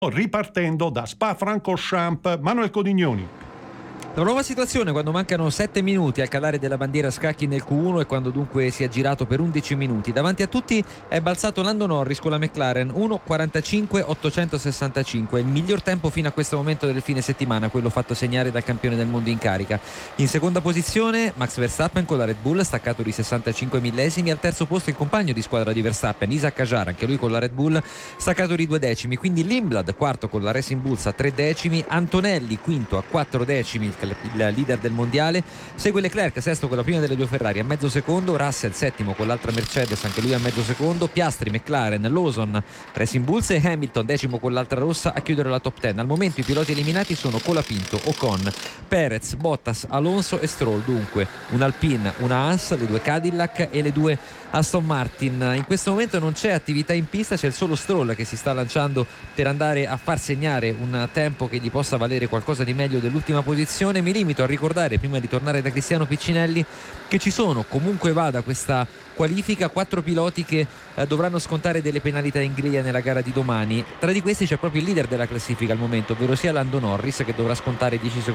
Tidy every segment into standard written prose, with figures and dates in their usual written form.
ripartendo da Spa-Francorchamps, Manuel Codignoni. La nuova situazione quando mancano 7 minuti al calare della bandiera a scacchi nel Q1 e quando dunque si è girato per 11 minuti. Davanti a tutti è balzato Lando Norris con la McLaren 1:45.865, il miglior tempo fino a questo momento del fine settimana, quello fatto segnare dal campione del mondo in carica. In seconda posizione Max Verstappen con la Red Bull, staccato di 65 millesimi. Al terzo posto il compagno di squadra di Verstappen, Isack Hadjar, anche lui con la Red Bull, staccato di 2 decimi. Quindi Lindblad quarto con la Racing Bulls a 3 decimi, Antonelli quinto a 4 decimi, il leader del mondiale, segue Leclerc sesto con la prima delle due Ferrari a mezzo secondo, Russell settimo con l'altra Mercedes anche lui a mezzo secondo, Piastri, McLaren, Lawson, Racing Bulls e Hamilton decimo con l'altra rossa a chiudere la top 10. Al momento i piloti eliminati sono Colapinto, Ocon, Perez, Bottas, Alonso e Stroll. Dunque un Alpine, una Haas, le due Cadillac e le due Aston Martin. In questo momento non c'è attività in pista, c'è il solo Stroll che si sta lanciando per andare a far segnare un tempo che gli possa valere qualcosa di meglio dell'ultima posizione. Mi limito a ricordare, prima di tornare da Cristiano Piccinelli, che ci sono, comunque vada questa qualifica, 4 piloti che dovranno scontare delle penalità in griglia nella gara di domani. Tra di questi c'è proprio il leader della classifica al momento, ovvero sia Lando Norris, che dovrà scontare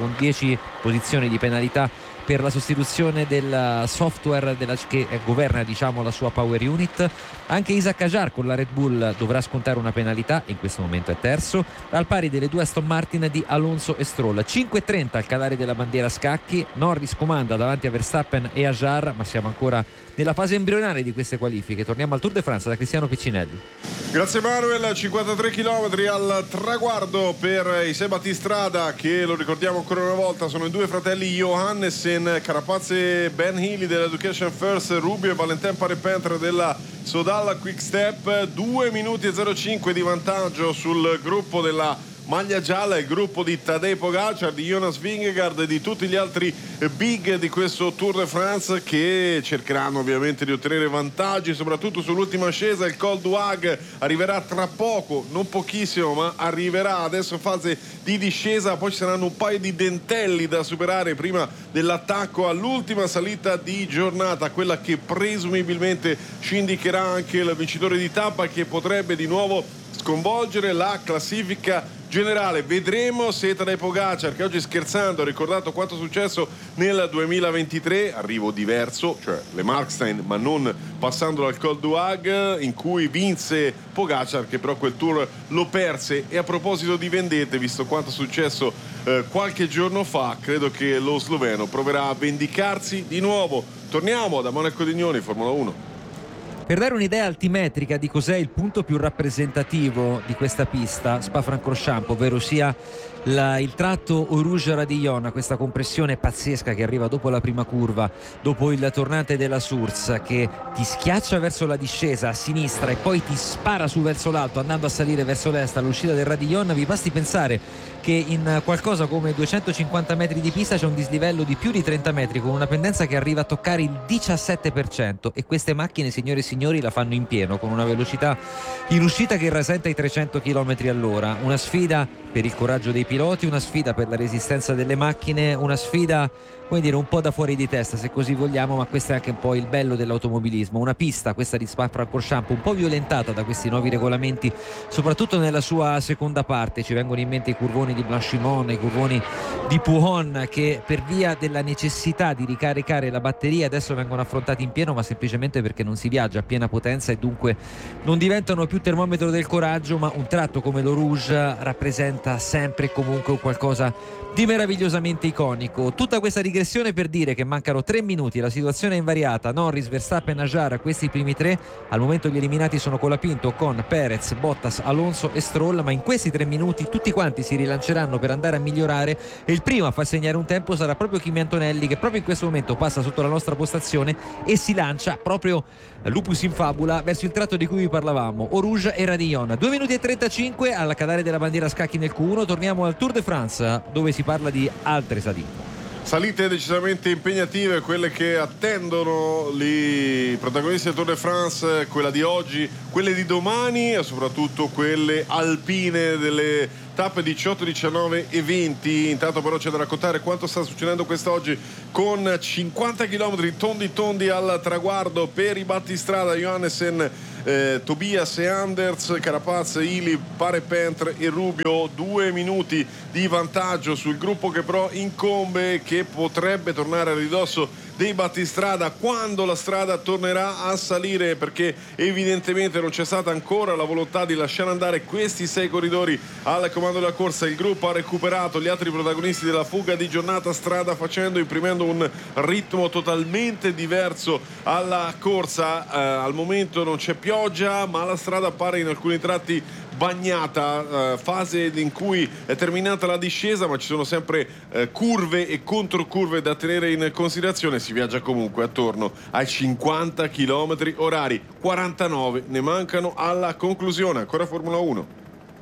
10 posizioni di penalità per la sostituzione del software che governa, diciamo, la sua power unit. Anche Isack Hadjar con la Red Bull dovrà scontare una penalità, in questo momento è terzo, al pari delle due Aston Martin di Alonso e Stroll. 5:30 al calare della bandiera a scacchi, Norris comanda davanti a Verstappen e Hadjar, ma siamo ancora nella fase embrionale di queste qualifiche. Torniamo al Tour de France da Cristiano Piccinelli. Grazie Manuel. 53 km al traguardo per i sei battistrada, che lo ricordiamo ancora una volta sono i due fratelli Johannesen, Carapaz e Ben Healy dell'Education First, Rubio e Valentin Parepintre della Sodal Quick Step. 2 minuti e 05 di vantaggio sul gruppo della maglia gialla, il gruppo di Tadej Pogacar, di Jonas Vingegaard e di tutti gli altri big di questo Tour de France, che cercheranno ovviamente di ottenere vantaggi soprattutto sull'ultima ascesa. Il Col du Hag arriverà tra poco, non pochissimo, ma arriverà. Adesso fase di discesa, poi ci saranno un paio di dentelli da superare prima dell'attacco all'ultima salita di giornata, quella che presumibilmente ci indicherà anche il vincitore di tappa, che potrebbe di nuovo sconvolgere la classifica generale. Vedremo se Tadej Pogacar, che oggi scherzando ha ricordato quanto è successo nel 2023, arrivo diverso, cioè le Markstein, ma non passando dal Col du Hag, in cui vinse Pogacar, che però quel tour lo perse. E a proposito di vendette, visto quanto è successo qualche giorno fa, credo che lo sloveno proverà a vendicarsi di nuovo. Torniamo da Manuel Codignoni, Formula 1. Per dare un'idea altimetrica di cos'è il punto più rappresentativo di questa pista, Spa-Francorchamps, ovvero sia il tratto Eau Rouge-Radillon, questa compressione pazzesca che arriva dopo la prima curva, dopo il tornante della Source, che ti schiaccia verso la discesa a sinistra e poi ti spara su verso l'alto andando a salire verso l'est all'uscita del Radillon. Vi basti pensare che in qualcosa come 250 metri di pista c'è un dislivello di più di 30 metri con una pendenza che arriva a toccare il 17%, e queste macchine, signore e signori, la fanno in pieno con una velocità in uscita che rasenta i 300 km all'ora. Una sfida per il coraggio dei piloti, una sfida per la resistenza delle macchine, una sfida, come dire, un po' da fuori di testa se così vogliamo, ma questo è anche un po' il bello dell'automobilismo. Una pista, questa di Spa-Francorchamps, un po' violentata da questi nuovi regolamenti, soprattutto nella sua seconda parte. Ci vengono in mente i curvoni di Blanchimont, i curvoni di Pouhon, che per via della necessità di ricaricare la batteria adesso vengono affrontati in pieno, ma semplicemente perché non si viaggia a piena potenza e dunque non diventano più termometro del coraggio, ma un tratto come l'Eau Rouge rappresenta sempre e comunque un qualcosa di meravigliosamente iconico. Tutta questa digressione per dire che mancano 3 minuti, la situazione è invariata: Norris, Verstappen, Hadjar, questi i primi tre. Al momento gli eliminati sono Colapinto, con Perez, Bottas, Alonso e Stroll, ma in questi 3 minuti tutti quanti si rilanceranno per andare a migliorare, e il primo a far segnare un tempo sarà proprio Kimi Antonelli, che proprio in questo momento passa sotto la nostra postazione e si lancia proprio lupus in fabula verso il tratto di cui vi parlavamo, Eau Rouge e Radillon. 2 minuti e 35 alla calare della bandiera a scacchi nel Q1. Torniamo al Tour de France, dove si parla di altre salite decisamente impegnative, quelle che attendono i protagonisti del Tour de France, quella di oggi, quelle di domani e soprattutto quelle alpine delle tappe 18, 19 e 20. Intanto però c'è da raccontare quanto sta succedendo quest'oggi con 50 km tondi al traguardo per i battistrada. Johannesen Tobias e Anders, Carapaz, Ili, Parepentr e Rubio. 2 minuti di vantaggio sul gruppo che però incombe, che potrebbe tornare a ridosso dei battistrada quando la strada tornerà a salire, perché evidentemente non c'è stata ancora la volontà di lasciare andare questi 6 corridori al comando della corsa. Il gruppo ha recuperato gli altri protagonisti della fuga di giornata strada imprimendo un ritmo totalmente diverso alla corsa. Al momento non c'è pioggia, ma la strada appare in alcuni tratti bagnata, fase in cui è terminata la discesa, ma ci sono sempre curve e controcurve da tenere in considerazione. Si viaggia comunque attorno ai 50 km orari, 49 ne mancano alla conclusione. Ancora Formula 1.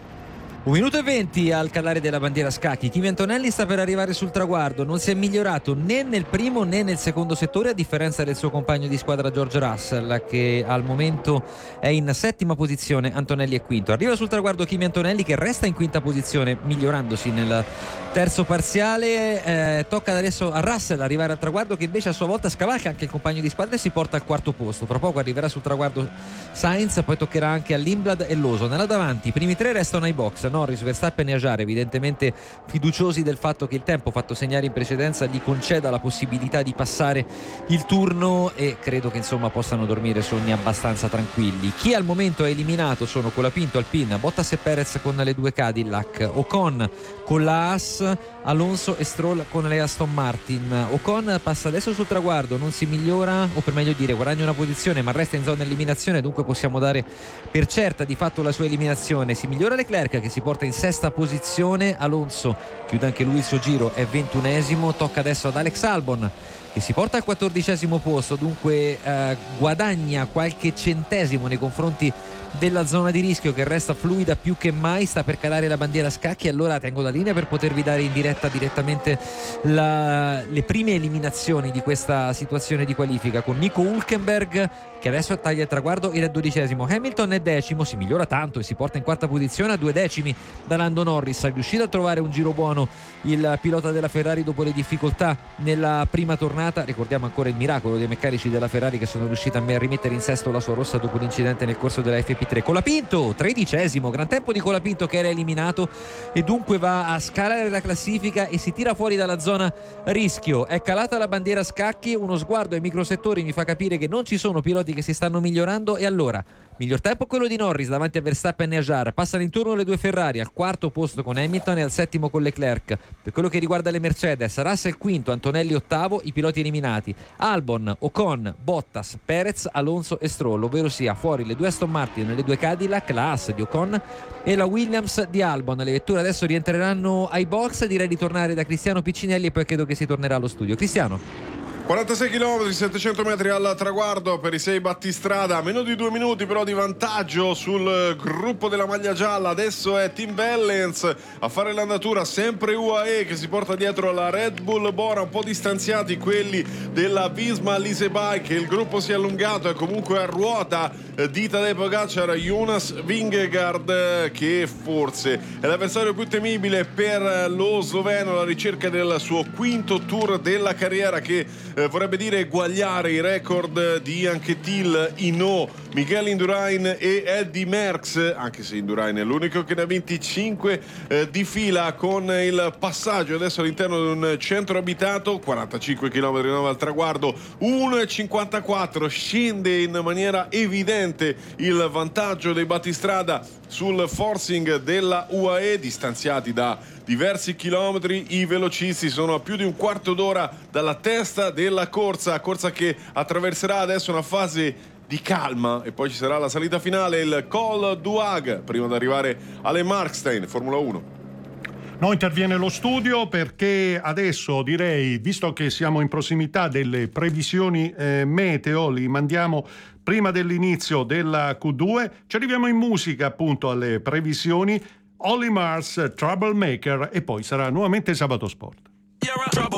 1 minuto e 20 al calare della bandiera scacchi. Kimi Antonelli sta per arrivare sul traguardo, non si è migliorato né nel primo né nel secondo settore, a differenza del suo compagno di squadra George Russell, che al momento è in 7ª posizione. Antonelli è quinto. Arriva sul traguardo Kimi Antonelli, che resta in 5ª posizione, migliorandosi nel terzo parziale. Tocca adesso a Russell arrivare al traguardo, che invece a sua volta scavalca anche il compagno di squadra e si porta al 4º posto. Tra poco arriverà sul traguardo Sainz, poi toccherà anche a Lindblad e Lawson. Nella davanti i primi 3 restano ai box: Norris, Verstappen e Ajar, evidentemente fiduciosi del fatto che il tempo fatto segnare in precedenza gli conceda la possibilità di passare il turno, e credo che insomma possano dormire sonni abbastanza tranquilli. Chi al momento è eliminato sono Colapinto, Alpine, Bottas e Perez con le 2 Cadillac, Ocon con la Haas, Alonso e Stroll con le Aston Martin. Ocon passa adesso sul traguardo, non si migliora, o per meglio dire guadagna una posizione, ma resta in zona eliminazione, dunque possiamo dare per certa di fatto la sua eliminazione. Si migliora Leclerc, che si porta in 6ª posizione. Alonso chiude anche lui il suo giro, è 21esimo. Tocca adesso ad Alex Albon, che si porta al 14esimo posto, dunque guadagna qualche centesimo nei confronti della zona di rischio, che resta fluida più che mai. Sta per calare la bandiera scacchi, allora tengo la linea per potervi dare in diretta direttamente le prime eliminazioni di questa situazione di qualifica, con Nico Hülkenberg che adesso taglia il traguardo ed è 12esimo. Hamilton è 10º, si migliora tanto e si porta in 4ª posizione a 2 decimi da Lando Norris. È riuscito a trovare un giro buono il pilota della Ferrari dopo le difficoltà nella prima tornata. Ricordiamo ancora il miracolo dei meccanici della Ferrari, che sono riusciti a rimettere in sesto la sua rossa dopo l'incidente nel corso della FP3. Colapinto 13esimo, gran tempo di Colapinto, che era eliminato e dunque va a scalare la classifica e si tira fuori dalla zona rischio. È calata la bandiera scacchi, uno sguardo ai microsettori mi fa capire che non ci sono piloti che si stanno migliorando, e allora miglior tempo quello di Norris davanti a Verstappen e Ajar. Passano in turno le 2 Ferrari, al 4º posto con Hamilton e al 7º con Leclerc. Per quello che riguarda le Mercedes, Russell quinto, Antonelli 8º, i piloti eliminati Albon, Ocon, Bottas, Perez, Alonso e Stroll, ovvero sia fuori le 2 Aston Martin, le 2 Cadillac, la Haas di Ocon e la Williams di Albon. Le vetture adesso rientreranno ai box, direi di tornare da Cristiano Piccinelli e poi credo che si tornerà allo studio. Cristiano. 46 km, 700 metri al traguardo per i 6 battistrada, meno di 2 minuti però di vantaggio sul gruppo della maglia gialla. Adesso è Tim Wellens a fare l'andatura, sempre UAE che si porta dietro la Red Bull Bora, un po' distanziati quelli della Visma Lease Bike. Il gruppo si è allungato, è comunque a ruota di Tadej Pogacar, Jonas Vingegaard, che forse è l'avversario più temibile per lo sloveno alla ricerca del suo 5º tour della carriera, che vorrebbe dire eguagliare i record di Anquetil, Hinault, Miguel Indurain e Eddy Merckx, anche se Indurain è l'unico che ne ha 25 di fila, con il passaggio adesso all'interno di un centro abitato. 45 km al traguardo, 1,54, scende in maniera evidente il vantaggio dei battistrada sul forcing della UAE, distanziati da diversi chilometri. I velocisti sono a più di un quarto d'ora dalla testa della corsa che attraverserà adesso una fase di calma e poi ci sarà la salita finale, il Col du Hague, prima di arrivare alle Markstein. Formula 1. No, interviene lo studio, perché adesso direi, visto che siamo in prossimità delle previsioni meteo, li mandiamo prima dell'inizio della Q2, ci arriviamo in musica appunto alle previsioni. Olly Murs, Troublemaker, e poi sarà nuovamente Sabato Sport.